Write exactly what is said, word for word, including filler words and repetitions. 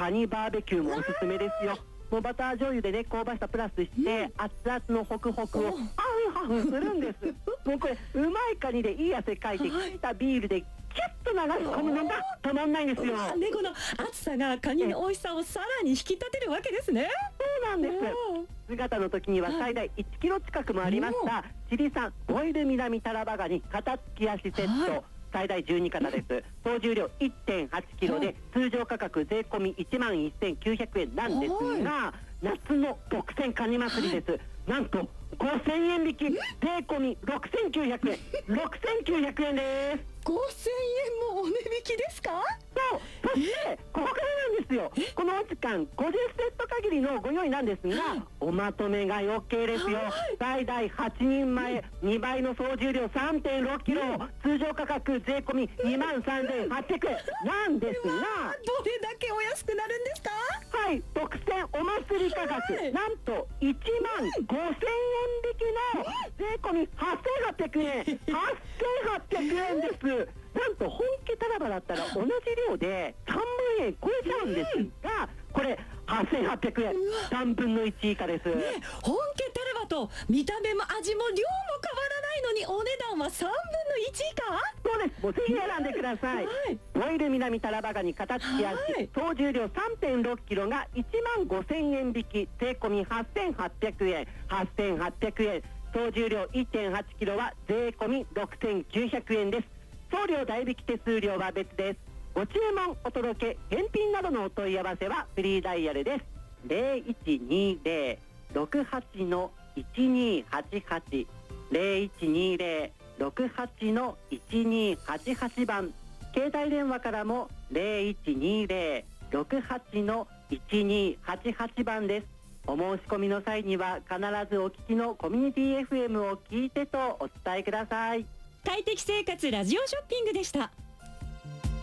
カニバーベキューもおすすめですよ。もうバター醤油でね香ばしさプラスして、うん、熱々のホクホクをハフハフするんですもうこれうまいカニでいい汗かいて、はい、効いたビールでキュッと流し込むのがたまんないんですよ。 ね、この暑さがカニの美味しさをさらに引き立てるわけですね。 そうなんです。姿の時には最大いちキロ近くもありましたチリ産ボイル南タラバガニ肩付き足セット、はい、最大じゅうに肩です。総重量 いってんはちキロで、はい、通常価格税込みいちまんせんきゅうひゃくえんなんですが、はい、夏の特選カニ祭りです、はい、なんとごせんえん引き税込みろくせんきゅうひゃくえんろくせんきゅうひゃくえんです。 ごせんえんもお値引きですか？ そう、そしてここからなんですよ。このお時間ごじゅっセット限りのご用意なんですが、はい、おまとめ買い OK ですよ、はい、最大はちにんまえ、うん、にばいの総重量 さんてんろくキロ、うん、通常価格税込みにまんさんぜんはっぴゃくえんなんですが、 どれだけお安くなるんですか？ はい、特選お祭り価格、はい、なんといちまんごせんえん引きの税込みはっせんはっぴゃくえんはっせんはっぴゃくえんです。なんと本家タラバだったら同じ量でさんまんえん超えちゃうんですが、これはっせんはっぴゃくえんさんぶんのいち以下です、ね、 本家タラバと見た目も味も量も変わらないのにお値段はさんぶんのいち以下？ そうです。もうぜひ選んでください、はい、ボイル南タラバガニ肩付き足、はい、総重量 さんてんろくキロがいちまんごせんえん引き税込みはっせんはっぴゃくえんはっせんはっぴゃくえん、総重量 いってんはちキロは税込みろくせんきゅうひゃくえんです。送料代引き手数料は別です。ご注文お届け返品などのお問い合わせはフリーダイヤルです。ゼロいちにゼロ ろくはち の いちにはちはち ゼロいちにゼロ ろくはち の いちにはちはち 番、携帯電話からもゼロいちにゼロ ろくはち の いちにはちはち 番です。お申し込みの際には必ずお聞きのコミュニティ エフエム を聞いてとお伝えください。 快適生活ラジオショッピングでした。